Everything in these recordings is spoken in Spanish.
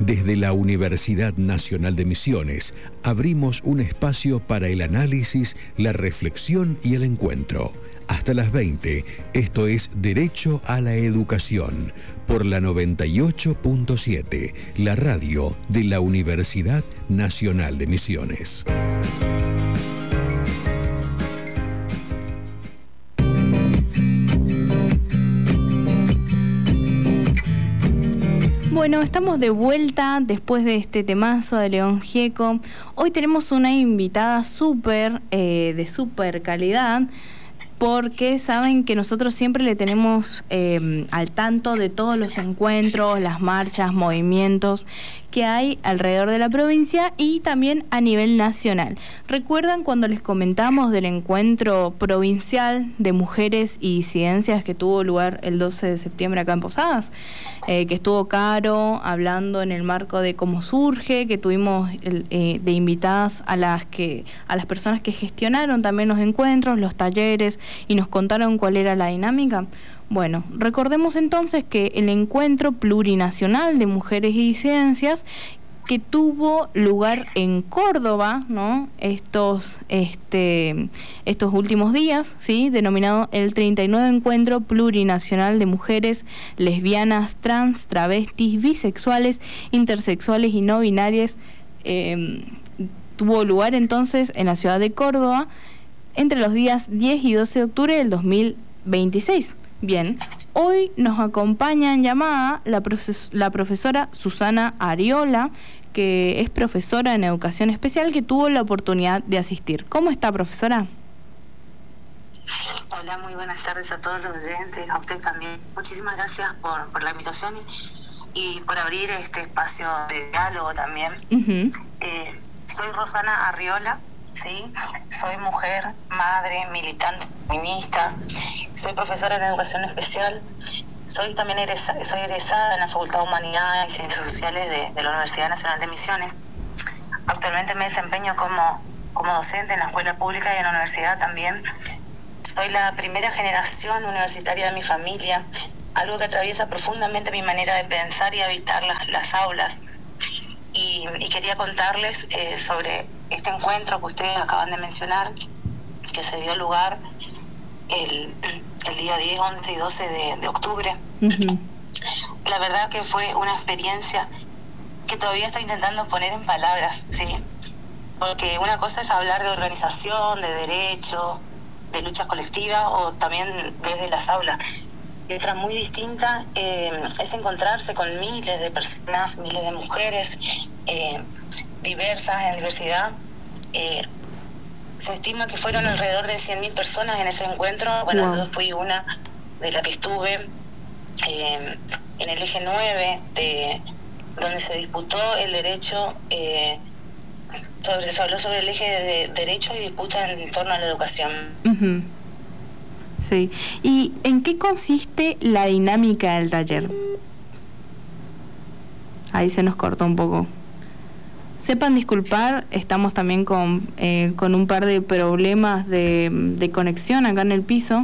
Desde la Universidad Nacional de Misiones abrimos un espacio para el análisis, la reflexión y el encuentro. Hasta las 20, esto es Derecho a la Educación, por la 98.7, la radio de la Universidad Nacional de Misiones. Bueno, estamos de vuelta después de este temazo de León Gieco. Hoy tenemos una invitada de súper calidad, porque saben que nosotros siempre le tenemos al tanto de todos los encuentros, las marchas, movimientos que hay alrededor de la provincia y también a nivel nacional. ¿Recuerdan cuando les comentamos del encuentro provincial de mujeres y disidencias que tuvo lugar el 12 de septiembre acá en Posadas? Que estuvo Caro hablando en el marco de cómo surge, que tuvimos de invitadas a las personas que gestionaron también los encuentros, los talleres, y nos contaron cuál era la dinámica. Bueno, recordemos entonces que el encuentro plurinacional de mujeres y disidencias que tuvo lugar en Córdoba, ¿no? Estos últimos días, ¿sí? Denominado el 39 Encuentro Plurinacional de Mujeres Lesbianas, Trans, Travestis, Bisexuales, Intersexuales y No Binarias, tuvo lugar entonces en la ciudad de Córdoba entre los días 10 y 12 de octubre del 2026. Bien, hoy nos acompaña en llamada la profesora Susana Ariola, que es profesora en educación especial, que tuvo la oportunidad de asistir. ¿Cómo está, profesora? Hola, muy buenas tardes a todos los oyentes, a usted también. Muchísimas gracias por la invitación y por abrir este espacio de diálogo también. Uh-huh. Soy Rosana Arriola. Sí, soy mujer, madre, militante feminista, soy profesora en educación especial, soy también soy egresada en la Facultad de Humanidades y Ciencias Sociales de la Universidad Nacional de Misiones. Actualmente me desempeño como docente en la escuela pública y en la universidad también. Soy la primera generación universitaria de mi familia, algo que atraviesa profundamente mi manera de pensar y habitar las aulas. Y quería contarles sobre este encuentro que ustedes acaban de mencionar, que se dio lugar el día 10, 11 y 12 de octubre. Uh-huh. La verdad que fue una experiencia que todavía estoy intentando poner en palabras, ¿sí? Porque una cosa es hablar de organización, de derecho, de lucha colectiva o también desde las aulas. Y otra muy distinta es encontrarse con miles de personas, miles de mujeres diversas, en diversidad. Se estima que fueron alrededor de 100.000 personas en ese encuentro. Bueno, wow. Yo fui una de las que estuve en el eje 9, donde se disputó el derecho, se habló sobre el eje de derecho y disputa en torno a la educación. Uh-huh. Sí. ¿Y en qué consiste la dinámica del taller? Ahí se nos cortó un poco. Sepan disculpar, estamos también con un par de problemas de conexión acá en el piso.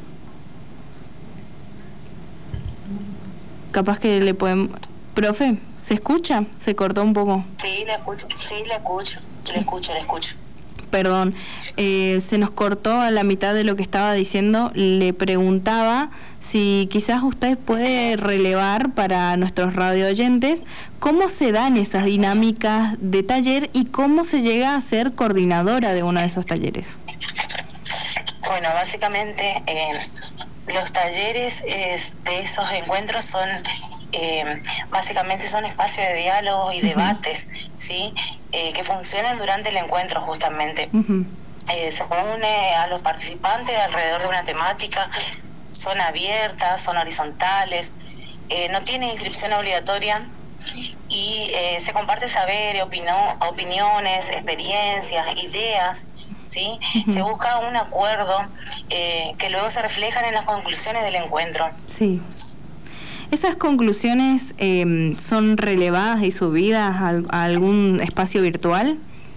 Capaz que le pueden... Profe, ¿se escucha? Se cortó un poco. Sí, le escucho. Perdón, se nos cortó a la mitad de lo que estaba diciendo. Le preguntaba si quizás usted puede relevar para nuestros radio oyentes cómo se dan esas dinámicas de taller y cómo se llega a ser coordinadora de uno de esos talleres. Bueno, básicamente los talleres de esos encuentros son básicamente son espacios de diálogo y debates, ¿sí? Que funcionan durante el encuentro justamente. Uh-huh. Se une a los participantes alrededor de una temática, son abiertas, son horizontales, no tienen inscripción obligatoria y se comparte saber, opiniones, experiencias, ideas, ¿sí? Uh-huh. Se busca un acuerdo que luego se reflejan en las conclusiones del encuentro. Sí. ¿Esas conclusiones son relevadas y subidas a algún espacio virtual?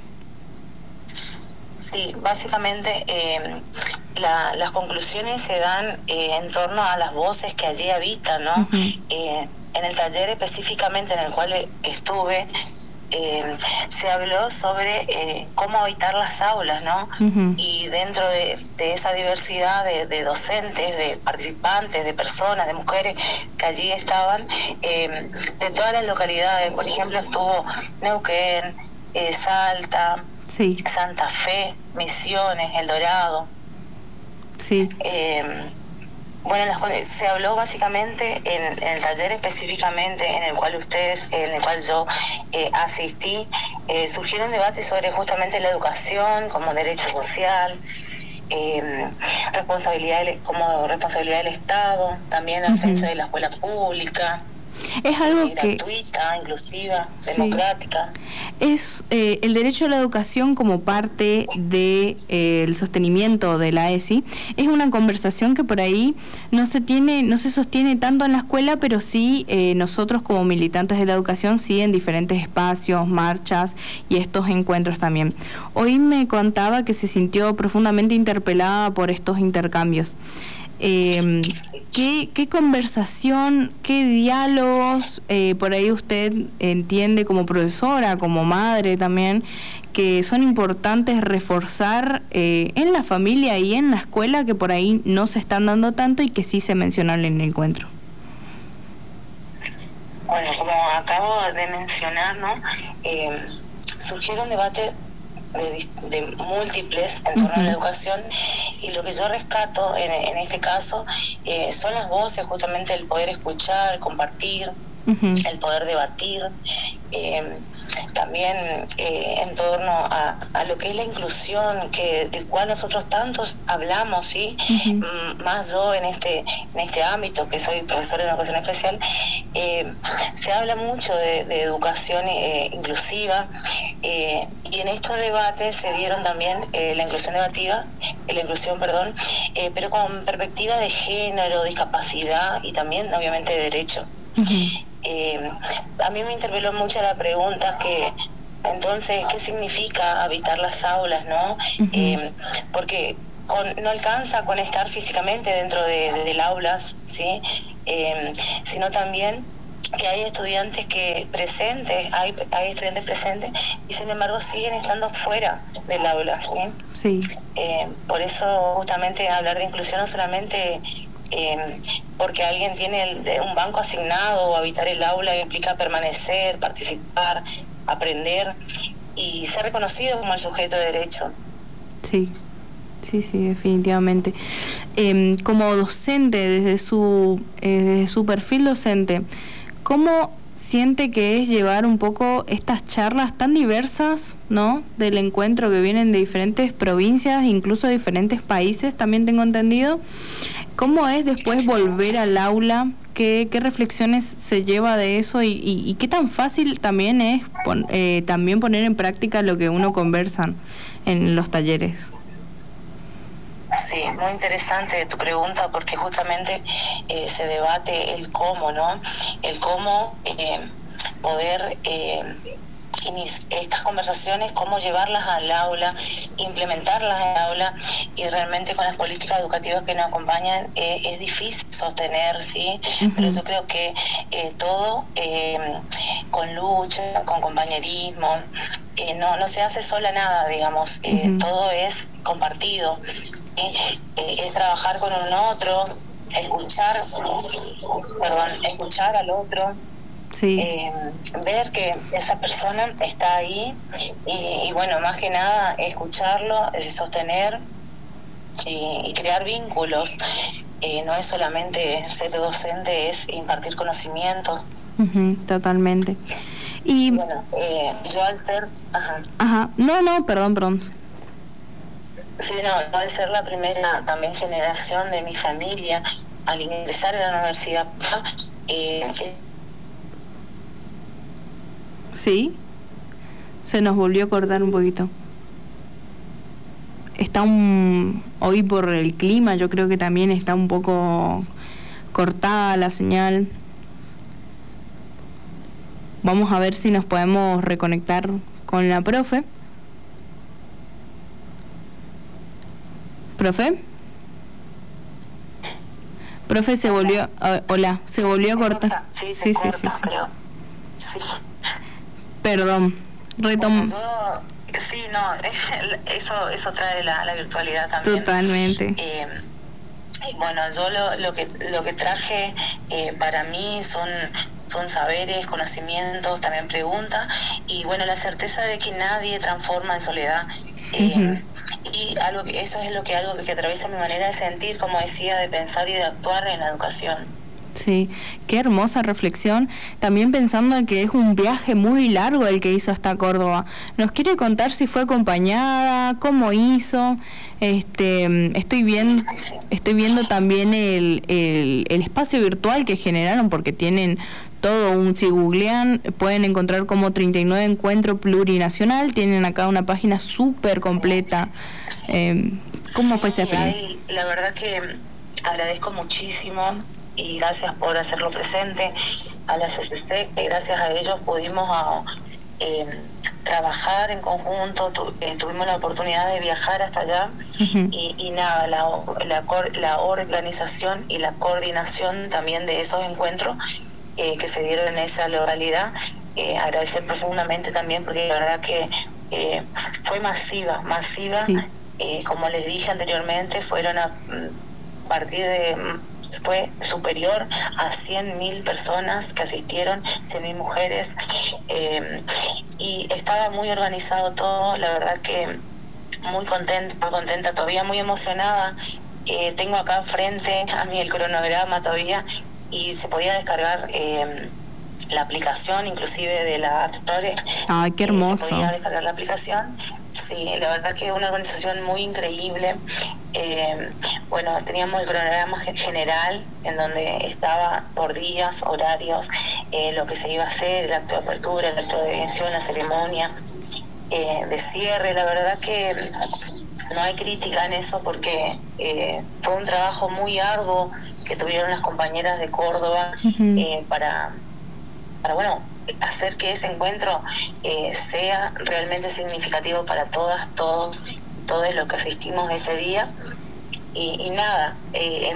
Sí, básicamente las conclusiones se dan en torno a las voces que allí habitan, ¿no? Uh-huh. en el taller específicamente en el cual estuve, se habló sobre cómo habitar las aulas, ¿no? Uh-huh. Y dentro de esa diversidad de docentes, de participantes, de personas, de mujeres que allí estaban, de todas las localidades, por ejemplo, estuvo Neuquén, Salta, sí. Santa Fe, Misiones, El Dorado. Sí. Bueno, se habló básicamente en el taller específicamente en el cual yo asistí, surgieron debates sobre justamente la educación como derecho social, como responsabilidad del Estado, también la defensa de la escuela pública. Es algo gratuita, inclusiva, democrática. Es el derecho a la educación como parte de el sostenimiento de la ESI. Es una conversación que por ahí no se sostiene tanto en la escuela, pero sí nosotros como militantes de la educación sí en diferentes espacios, marchas y estos encuentros también. Hoy me contaba que se sintió profundamente interpelada por estos intercambios. ¿Qué conversación, qué diálogos por ahí usted entiende como profesora, como madre también, que son importantes reforzar en la familia y en la escuela, que por ahí no se están dando tanto y que sí se mencionan en el encuentro? Bueno, como acabo de mencionar, ¿no? Surgieron debates de múltiples en torno a la educación, y lo que yo rescato en este caso son las voces, justamente el poder escuchar, compartir, el poder debatir, también en torno a lo que es la inclusión, del cual nosotros tantos hablamos, ¿sí? Más yo en este ámbito, que soy profesora de educación especial, se habla mucho de educación inclusiva, y en estos debates se dieron también la inclusión, pero con perspectiva de género, discapacidad y también obviamente de derecho. A mí me interpeló mucho la pregunta que, entonces, ¿qué significa habitar las aulas, no? Porque no alcanza con estar físicamente dentro del aula, ¿sí? Sino también que hay estudiantes hay estudiantes presentes y sin embargo siguen estando fuera del aula, ¿sí? Por eso justamente hablar de inclusión no solamente porque alguien tiene un banco asignado o habitar el aula implica permanecer, participar, aprender y ser reconocido como el sujeto de derecho. Sí, definitivamente. Como docente, desde su perfil docente, ¿cómo siente que es llevar un poco estas charlas tan diversas, ¿no?, del encuentro, que vienen de diferentes provincias, incluso de diferentes países, también tengo entendido? ¿Cómo es después volver al aula? ¿Qué reflexiones se lleva de eso? ¿Y qué tan fácil también es también poner en práctica lo que uno conversa en los talleres? Sí, muy interesante tu pregunta, porque justamente se debate el cómo, ¿no? El cómo poder estas conversaciones, cómo llevarlas al aula, implementarlas en el aula, y realmente con las políticas educativas que nos acompañan es difícil sostener, ¿sí? Pero yo creo que todo con lucha, con compañerismo, no se hace sola nada, digamos, todo es compartido, es trabajar con un otro, escuchar al otro. Ver que esa persona está ahí y bueno, más que nada escucharlo, sostener y crear vínculos. No es solamente ser docente, es impartir conocimientos. Totalmente. Y bueno, yo al ser perdón. Sí, no, al ser la primera también generación de mi familia al ingresar a la universidad, sí, se nos volvió a cortar un poquito. Hoy por el clima, yo creo que también está un poco cortada la señal. Vamos a ver si nos podemos reconectar con la profe. ¿Profe? Profe, se volvió, hola, se volvió a cortar. Sí, se corta, creo. Sí. Perdón, Bueno, sí, no, eso trae la virtualidad también. Totalmente. Y bueno, yo lo que traje para mí son saberes, conocimientos, también preguntas, y bueno, la certeza de que nadie transforma en soledad. Y eso es algo que atraviesa mi manera de sentir, como decía, de pensar y de actuar en la educación. Sí, qué hermosa reflexión, también pensando en que es un viaje muy largo el que hizo hasta Córdoba. ¿Nos quiere contar si fue acompañada, cómo hizo? Estoy viendo también el espacio virtual que generaron, porque tienen todo si googlean pueden encontrar como 39 Encuentro Plurinacional, tienen acá una página súper completa. ¿Cómo fue esa experiencia? La verdad que agradezco muchísimo y gracias por hacerlo presente a la CCC, que gracias a ellos pudimos trabajar en conjunto, tuvimos la oportunidad de viajar hasta allá y nada, la organización y la coordinación también de esos encuentros que se dieron en esa localidad, agradecer profundamente también, porque la verdad que fue masiva, sí. Como les dije anteriormente, fueron a partir fue superior a 100.000 personas que asistieron, 100.000 mujeres, y estaba muy organizado todo, la verdad que muy contenta, todavía muy emocionada. Tengo acá enfrente a mí el cronograma todavía, y se podía descargar la aplicación, inclusive de la App Store. ¡Ay, qué hermoso! Se podía descargar la aplicación. Sí, la verdad que es una organización muy increíble. Bueno, teníamos el cronograma general, en donde estaba por días, horarios, lo que se iba a hacer, el acto de apertura, el acto de bendición, la ceremonia de cierre. La verdad que no hay crítica en eso, porque fue un trabajo muy arduo que tuvieron las compañeras de Córdoba para bueno, hacer que ese encuentro sea realmente significativo para todas, todos los que asistimos ese día. Y nada,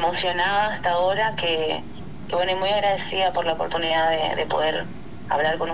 emocionada hasta ahora, que bueno, y muy agradecida por la oportunidad de poder hablar con